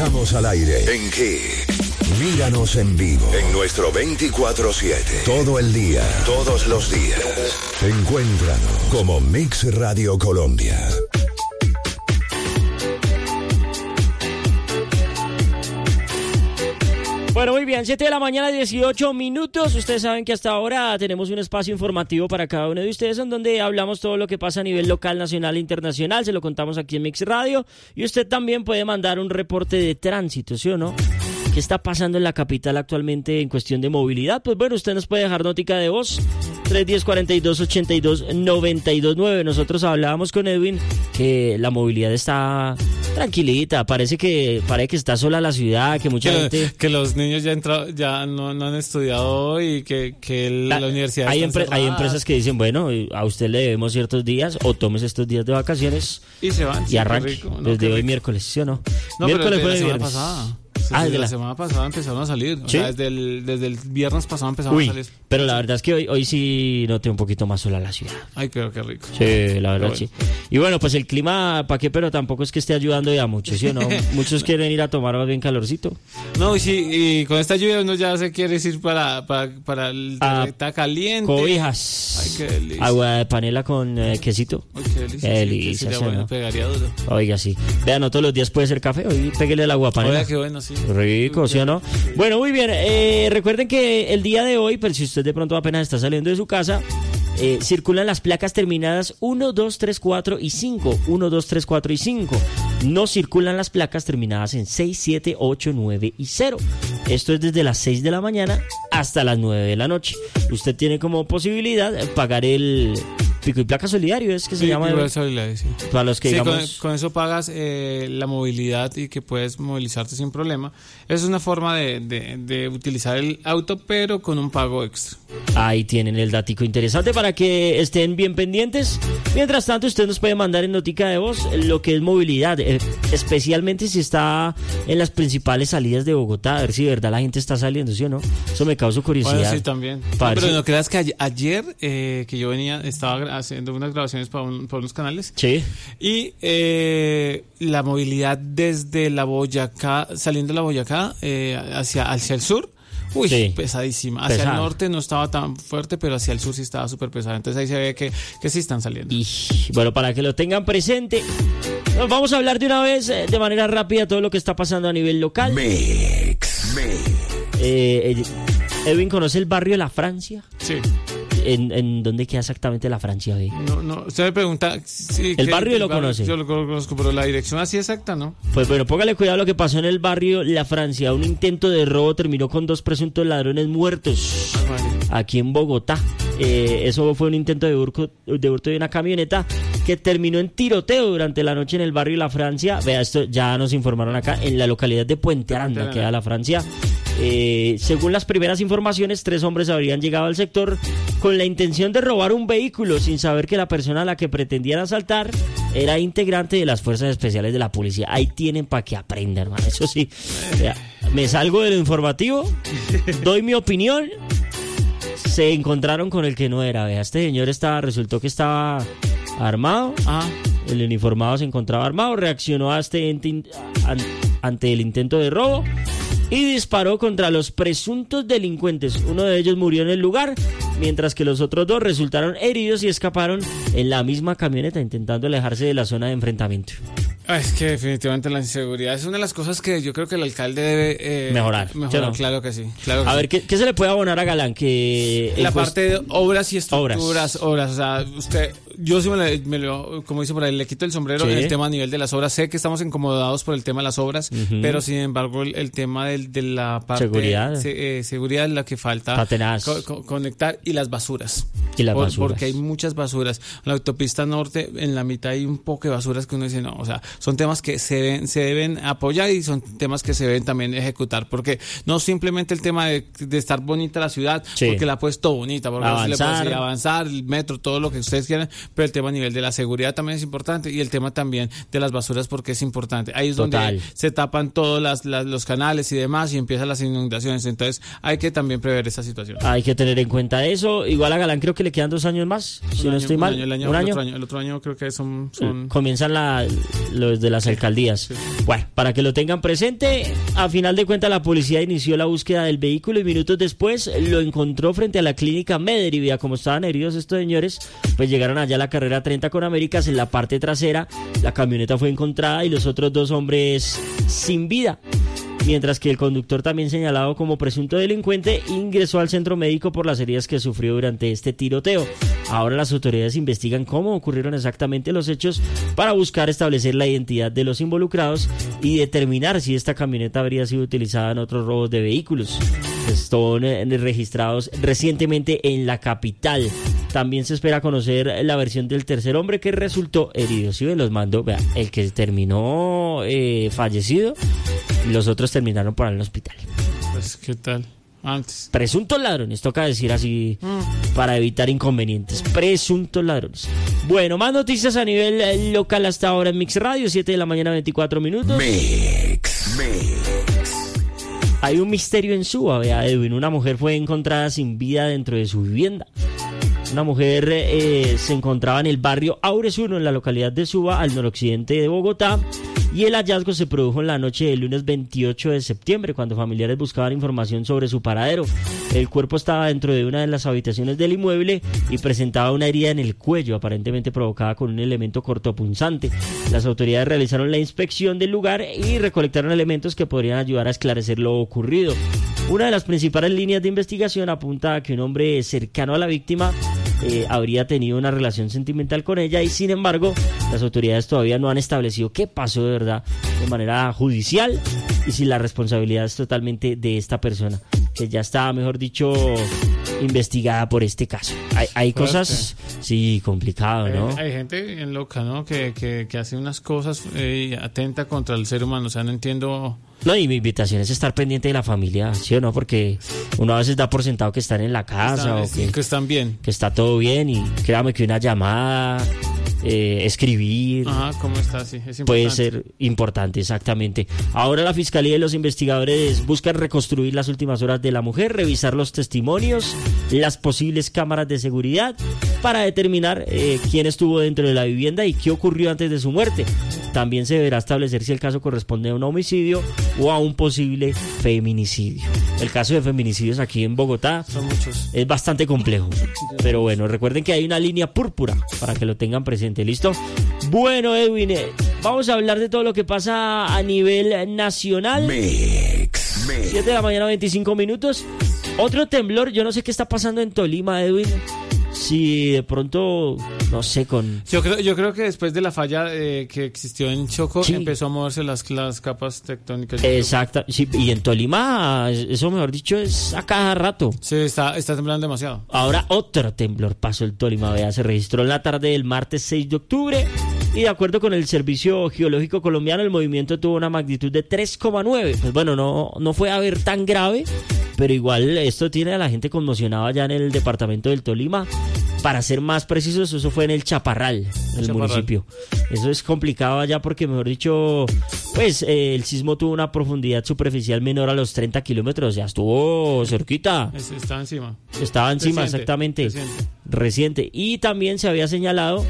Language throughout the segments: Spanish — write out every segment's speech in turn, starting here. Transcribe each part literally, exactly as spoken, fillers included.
Estamos al aire. ¿En qué? Míranos en vivo en nuestro veinticuatro siete. Todo el día, todos los días. Encuéntranos como Mix Radio Colombia. Bueno, muy bien, siete de la mañana, dieciocho minutos. Ustedes saben que hasta ahora tenemos un espacio informativo para cada uno de ustedes en donde hablamos todo lo que pasa a nivel local, nacional e internacional. Se lo contamos aquí en Mix Radio. Y usted también puede mandar un reporte de tránsito, ¿sí o no? ¿Qué está pasando en la capital actualmente en cuestión de movilidad? Pues bueno, usted nos puede dejar notica de voz. tres uno cero, cuatro dos ocho dos, nueve dos nueve. Nosotros hablábamos con Edwin que la movilidad está tranquilita. Parece que parece que está sola la ciudad, que mucha que, gente... Que los niños ya, entra, ya no, no han estudiado y que, que la, la universidad hay, está empre- hay empresas que dicen, bueno, a usted le debemos ciertos días o tomes estos días de vacaciones y se van. Y sí, arranque rico, ¿no? desde Qué hoy rico. miércoles, ¿sí o no? No, Miércoles pero fue desde la semana viernes. pasada. Ah, desde de la la semana pasada empezaron a salir. O ¿Sí? sea, desde el, desde el viernes pasado empezaron Uy, a salir. pero la verdad es que hoy, hoy sí noté un poquito más sola la ciudad. Ay, creo que rico. Sí, la verdad Bueno. sí. Y bueno, pues el clima, ¿para qué? Pero tampoco es que esté ayudando ya mucho, ¿sí o no? Muchos quieren ir a tomar más bien calorcito. No, y sí, y con esta lluvia uno ya se quiere ir para, para, para el Ah, terreta caliente. Cobijas. Ay, qué delicia. Agua de panela con eh, quesito. Ay, qué delicia. Qué sí, delicia, que sería ¿sí o bueno, no? pegaría duro. Oiga, sí. Vean, no todos los días puede ser café. Hoy pégale el agua de panela. Oiga, qué bueno, sí. Rico, ¿sí o no? Bueno, muy bien. Eh, recuerden que el día de hoy, pero si usted de pronto apenas está saliendo de su casa, eh, circulan las placas terminadas uno, dos, tres, cuatro y cinco. uno, dos, tres, cuatro y cinco. No circulan las placas terminadas en seis, siete, ocho, nueve y cero. Esto es desde las seis de la mañana hasta las nueve de la noche. Usted tiene como posibilidad pagar el pico y placa solidario, es que se Sí, llama. igual solidaridad, sí. Para los que Sí, digamos... con, con eso pagas eh, la movilidad y que puedes movilizarte sin problema. Es una forma de, de, de utilizar el auto, pero con un pago extra. Ahí tienen el datico interesante para que estén bien pendientes. Mientras tanto, usted nos puede mandar en notica de voz lo que es movilidad, eh, especialmente si está en las principales salidas de Bogotá, a ver si de verdad la gente está saliendo, ¿sí o no? Eso me causa curiosidad. Bueno, sí, también. No, Para pero ver si- no creas que a- ayer eh, que yo venía, estaba gra- haciendo unas grabaciones para, un- para unos canales. Sí. Y eh, la movilidad desde la Boyacá, saliendo de la Boyacá eh, hacia, hacia el sur, uy, Sí. pesadísima. Hacia Pesada. el norte no estaba tan fuerte, pero hacia el sur sí estaba súper pesada. Entonces ahí se ve que, que sí están saliendo. Y bueno, para que lo tengan presente, nos vamos a hablar de una vez, eh, de manera rápida, todo lo que está pasando a nivel local. Mix. Eh, eh, Edwin, ¿conoce el barrio La Francia? Sí. ¿En, en dónde queda exactamente La Francia hoy? No, no, usted me pregunta... sí, El ¿qué- barrio el lo conoce. Yo lo conozco, pero la dirección así exacta, ¿no? Pues bueno, póngale cuidado a lo que pasó en el barrio La Francia. Un intento de robo terminó con dos presuntos ladrones muertos aquí en Bogotá. Eh, eso fue un intento de hurto, de hurto de una camioneta que terminó en tiroteo durante la noche en el barrio La Francia. Vea, esto ya nos informaron acá, en la localidad de Puente Aranda, queda La Francia. Eh, según las primeras informaciones, tres hombres habrían llegado al sector con la intención de robar un vehículo sin saber que la persona a la que pretendían asaltar era integrante de las fuerzas especiales de la policía. Ahí tienen para que aprendan, hermano. Eso sí, vea, me salgo de lo informativo, doy mi opinión. Se encontraron con el que no era. Vea, este señor estaba, resultó que estaba armado. Ah, El uniformado se encontraba armado, reaccionó a este ente- an- ante el intento de robo y disparó contra los presuntos delincuentes. Uno de ellos murió en el lugar, mientras que los otros dos resultaron heridos y escaparon en la misma camioneta, intentando alejarse de la zona de enfrentamiento. ah, es que definitivamente la inseguridad es una de las cosas que yo creo que el alcalde debe eh, Mejorar, Mejorar, ¿sí o no? claro que sí. Claro que A sí. ver, ¿qué, qué se le puede abonar a Galán? Que La en cuest- parte de obras y estructuras, Obras. obras, o sea, usted, yo sí me, le- me lo, como dice por ahí, le quito el sombrero Sí. en el tema a nivel de las obras. Sé que estamos incomodados por el tema de las obras, Ujú. pero sin embargo el, el tema del, de la parte Seguridad. se- eh, seguridad es la que falta Está tenaz. co- co- conectar y las basuras. Y las Por- basuras. Porque hay muchas basuras. En la autopista norte, en la mitad hay un poco de basuras que uno dice, no, o sea, son temas que se deben, se deben apoyar y son temas que se deben también ejecutar, porque no simplemente el tema de, de estar bonita la ciudad, Sí. porque la ha puesto bonita, porque se le puede Avanzar. decir avanzar, el metro, todo lo que ustedes quieran, pero el tema a nivel de la seguridad también es importante y el tema también de las basuras porque es importante. Ahí es donde Total. se tapan todos las, las, los canales y demás y empiezan las inundaciones. Entonces hay que también prever esa situación. Hay que tener en cuenta eso. Igual a Galán creo que le quedan dos años más, si Un no año, estoy un mal. año, el, año, ¿Un el año? Otro año. El otro año creo que son... son... Comienzan la, los de las alcaldías. Sí. Bueno, para que lo tengan presente, a final de cuentas la policía inició la búsqueda del vehículo y minutos después lo encontró frente a la clínica Mederi. Vea cómo estaban heridos estos señores, pues llegaron allá a la carrera treinta con Américas. En la parte trasera la camioneta fue encontrada y los otros dos hombres sin vida, mientras que el conductor, también señalado como presunto delincuente, ingresó al centro médico por las heridas que sufrió durante este tiroteo. Ahora las autoridades investigan cómo ocurrieron exactamente los hechos para buscar establecer la identidad de los involucrados y determinar si esta camioneta habría sido utilizada en otros robos de vehículos. Están eh, registrados recientemente en la capital. También se espera conocer la versión del tercer hombre que resultó herido. Si ven, los mando, vea, el que terminó eh, fallecido, los otros terminaron por ahí en el hospital. Pues, ¿qué tal? Antes. Presuntos ladrones, toca decir así mm. para evitar inconvenientes. Presuntos ladrones. Bueno, más noticias a nivel eh, local hasta ahora en Mix Radio, siete de la mañana, veinticuatro minutos. Mix, Mix. Hay un misterio en Suba, vea, Edwin. Una mujer fue encontrada sin vida dentro de su vivienda. Una mujer eh, se encontraba en el barrio Aures uno, en la localidad de Suba, al noroccidente de Bogotá, y el hallazgo se produjo en la noche del lunes veintiocho de septiembre, cuando familiares buscaban información sobre su paradero. El cuerpo estaba dentro de una de las habitaciones del inmueble y presentaba una herida en el cuello, aparentemente provocada con un elemento cortopunzante. Las autoridades realizaron la inspección del lugar y recolectaron elementos que podrían ayudar a esclarecer lo ocurrido. Una de las principales líneas de investigación apunta a que un hombre cercano a la víctima eh, habría tenido una relación sentimental con ella, y sin embargo las autoridades todavía no han establecido qué pasó de verdad de manera judicial y si la responsabilidad es totalmente de esta persona, que ya está, mejor dicho, investigada por este caso. Hay, hay cosas, sí, complicado, ¿no? Hay, hay gente en loca, ¿no? Que, que, que hace unas cosas eh, atenta contra el ser humano. O sea, no entiendo. No, y mi invitación es estar pendiente de la familia, ¿sí o no? Porque uno a veces da por sentado que están en la casa están, o que, que están bien. Que está todo bien, y créame que una llamada, eh, escribir... Ajá, ¿cómo está? Sí, es importante. Puede ser importante, exactamente. Ahora la Fiscalía y los investigadores buscan reconstruir las últimas horas de la mujer, revisar los testimonios, las posibles cámaras de seguridad, para determinar eh, quién estuvo dentro de la vivienda y qué ocurrió antes de su muerte. También se deberá establecer si el caso corresponde a un homicidio o a un posible feminicidio. El caso de feminicidios aquí en Bogotá son muchos. Es bastante complejo, pero bueno, recuerden que hay una línea púrpura para que lo tengan presente, ¿listo? Bueno, Edwin, eh, vamos a hablar de todo lo que pasa a nivel nacional. Mix, Mix. siete de la mañana, veinticinco minutos. Otro temblor, yo no sé qué está pasando en Tolima, Edwin. Si de pronto, no sé, con... Yo creo, yo creo que después de la falla eh, que existió en Choco, sí, empezó a moverse las, las capas tectónicas. Exacto, sí, y en Tolima, eso mejor dicho, es a cada rato. Sí, está, está temblando demasiado. Ahora otro temblor pasó el Tolima, vea, se registró en la tarde del martes seis de octubre, y de acuerdo con el Servicio Geológico Colombiano, el movimiento tuvo una magnitud de tres coma nueve. Pues bueno, no, no fue a ver tan grave, pero igual esto tiene a la gente conmocionada ya en el departamento del Tolima. Para ser más precisos, eso fue en el Chaparral, el Chaparral. municipio. Eso es complicado allá porque, mejor dicho, pues eh, el sismo tuvo una profundidad superficial menor a los treinta kilómetros. Ya estuvo cerquita. Es, estaba encima. Estaba encima, reciente, exactamente. Reciente. reciente. Y también se había señalado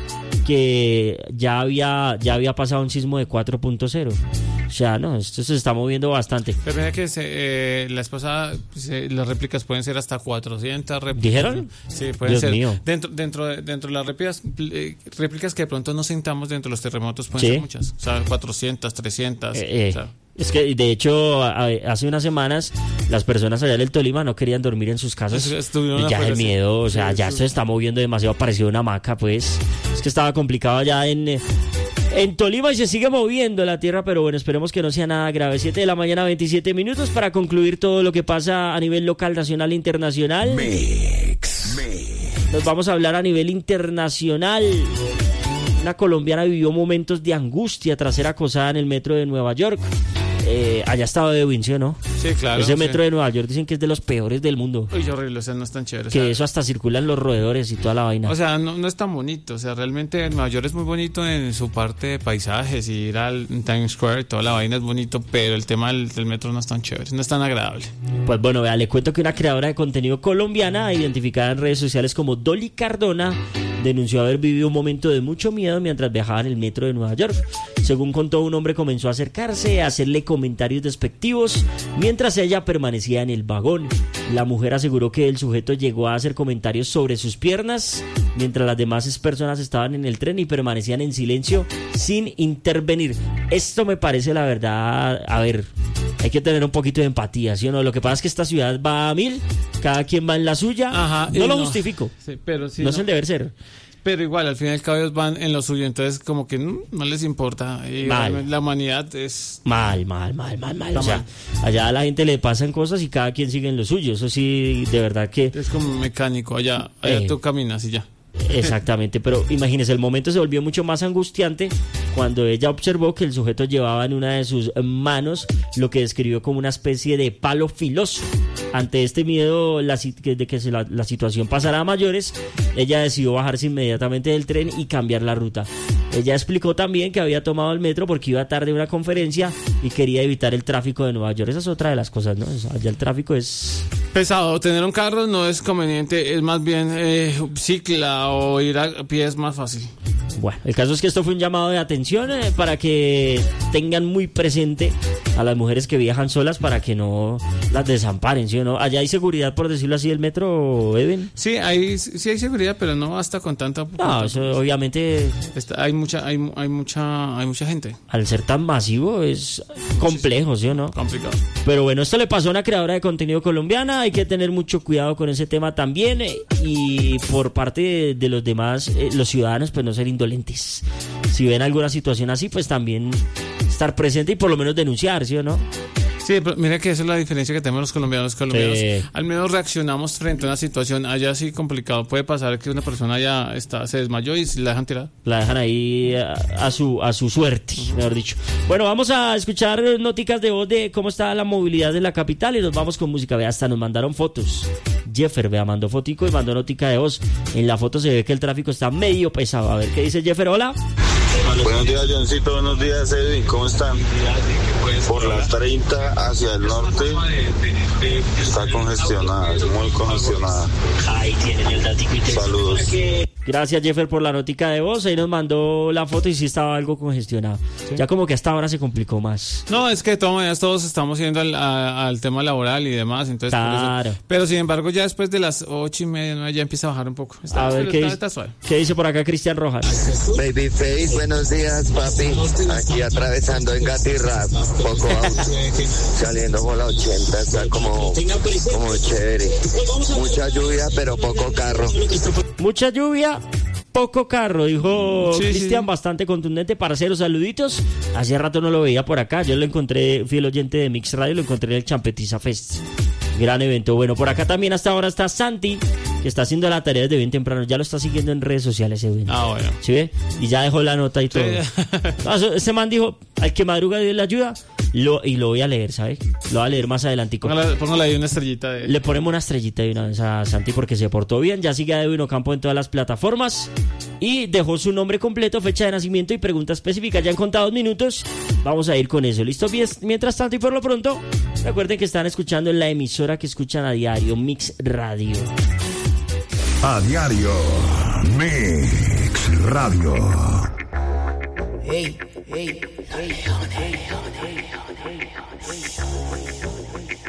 que ya había, ya había pasado un sismo de cuatro punto cero. O sea, no, esto se está moviendo bastante. Pero mira que se, eh, la esposa, pues, eh, las réplicas pueden ser hasta cuatrocientas réplicas. ¿Dijeron? Sí, pueden Dios ser. Mío. Dentro, dentro, de, dentro de las réplicas, eh, réplicas que de pronto no sintamos dentro de los terremotos, pueden ¿Sí? ser muchas. O sea, cuatrocientas, trescientas. Eh, eh. O sea. Es que de hecho hace unas semanas las personas allá del Tolima no querían dormir en sus casas, ya de miedo, o sea, ya se está moviendo demasiado, pareció una hamaca, pues es que estaba complicado allá en, en Tolima y se sigue moviendo la tierra, pero bueno, esperemos que no sea nada grave. Siete de la mañana, veintisiete minutos, para concluir todo lo que pasa a nivel local, nacional e internacional. Mix, Mix. Nos vamos a hablar a nivel internacional. Una colombiana vivió momentos de angustia tras ser acosada en el metro de Nueva York. Eh, allá estaba Edwin, ¿sí o no? Sí, claro. Ese sí. metro de Nueva York dicen que es de los peores del mundo. Uy, horrible, o sea, no es tan chévere. Que o sea, eso hasta circulan los roedores y toda la vaina. O sea, no, no es tan bonito. O sea, realmente Nueva York es muy bonito en su parte de paisajes y ir al Times Square y toda la vaina es bonito, pero el tema del, del metro no es tan chévere, no es tan agradable. Pues bueno, vea, le cuento que una creadora de contenido colombiana, identificada en redes sociales como Dolly Cardona, denunció haber vivido un momento de mucho miedo mientras viajaba en el metro de Nueva York. Según contó, un hombre comenzó a acercarse, a hacerle comentarios despectivos mientras ella permanecía en el vagón. La mujer aseguró que el sujeto llegó a hacer comentarios sobre sus piernas mientras las demás personas estaban en el tren y permanecían en silencio sin intervenir. Esto me parece, la verdad, a ver, hay que tener un poquito de empatía, ¿sí o no? Lo que pasa es que esta ciudad va a mil, cada quien va en la suya. Ajá, no lo no, justifico, sí, pero sí, no, no es el deber ser. Pero igual, al final cada vez van en lo suyo, entonces como que no, no les importa. Y Mal. la humanidad es... Mal, mal, mal, mal, mal. Está O sea, mal. allá a la gente le pasan cosas y cada quien sigue en lo suyo. Eso sí, de verdad que... Es como mecánico, allá, allá Eh. tú caminas y ya. Exactamente, pero imagínese, el momento se volvió mucho más angustiante cuando ella observó que el sujeto llevaba en una de sus manos lo que describió como una especie de palo filoso. Ante este miedo la, de que se la, la situación pasara a mayores, ella decidió bajarse inmediatamente del tren y cambiar la ruta. Ella explicó también que había tomado el metro porque iba tarde a una conferencia y quería evitar el tráfico de Nueva York. Esa es otra de las cosas, ¿no? O sea, allá el tráfico es... Pesado, tener un carro no es conveniente, es más bien eh, cicla o ir a pie es más fácil. Bueno, el caso es que esto fue un llamado de atención eh, para que tengan muy presente a las mujeres que viajan solas para que no las desamparen, ¿sí o no? Allá hay seguridad, por decirlo así, del metro, Edwin. Sí, hay, sí hay seguridad, pero no basta con tanta... No, eso obviamente, Está, hay mucha, hay, hay mucha, hay mucha gente. al ser tan masivo, es complejo, ¿sí o no? Complicado. Pero bueno, esto le pasó a una creadora de contenido colombiana, hay que tener mucho cuidado con ese tema también eh, y por parte de, de los demás, eh, los ciudadanos, pues no ser indolentes. Si ven alguna situación así, pues también estar presente y por lo menos denunciar, ¿sí o no? Sí, pero mira que esa es la diferencia que tenemos los colombianos. Los colombianos Sí. al menos reaccionamos frente a una situación. Allá sí complicado. Puede pasar que una persona ya está, se desmayó y la dejan tirada. La dejan ahí a, a su a su suerte, mejor dicho. Bueno, vamos a escuchar noticas de voz de cómo está la movilidad de la capital y nos vamos con música. Vea, hasta nos mandaron fotos. Jeffer, vea, mandó fotico y mandó notica de voz. En la foto se ve que el tráfico está medio pesado. A ver, ¿qué dice Jeffer? Hola. Buenos días, Johncito. Buenos días, Edwin. ¿Cómo están? Por la treinta hacia el norte está congestionada, muy congestionada. Ahí tienen el datico y te... Saludos. Gracias, Jeffer, por la notica de voz. Ahí nos mandó la foto y sí estaba algo congestionado. Sí. Ya como que hasta ahora se complicó más. No, es que de todas maneras todos estamos yendo al, a- al tema laboral y demás. Entonces, por eso- Claro. pero sin embargo, ya después de las ocho y media, nueve, ya empieza a bajar un poco. Está, A ver, pero ¿qué, está- dice- está suave. ¿qué dice por acá Cristian Rojas? Babyface, buenos días, papi. Aquí atravesando en Gatirrap, poco auto, saliendo por la ochenta, está como, como chévere. Mucha lluvia, pero poco carro. Mucha lluvia, poco carro, dijo Sí, Cristian, sí. bastante contundente para hacer los saluditos. Hace rato no lo veía por acá, yo lo encontré, fui el oyente de Mix Radio, lo encontré en el Champetiza Fest. Gran evento. Bueno, por acá también hasta ahora está Santi, que está haciendo la tarea desde bien temprano. Ya lo está siguiendo en redes sociales, Edwin. Ah, bueno. ¿Sí ve? Y ya dejó la nota y todo. No, eso- ese man dijo, al que madruga Dios le ayuda, lo, y lo voy a leer, ¿sabes? Lo voy a leer más adelantico. Póngale, póngale ahí una estrellita de... Le ponemos una estrellita de una vez a Santi porque se portó bien. Ya sigue a Edwin Ocampo en todas las plataformas. Y dejó su nombre completo, fecha de nacimiento y pregunta específica. Ya en contados minutos vamos a ir con eso. ¿Listo? Mies- Mientras tanto y por lo pronto, recuerden que están escuchando en la emisora que escuchan a diario, Mix Radio. A diario, Mix Radio. Hey, hey, hey, hey, hey, hey, hey, hey.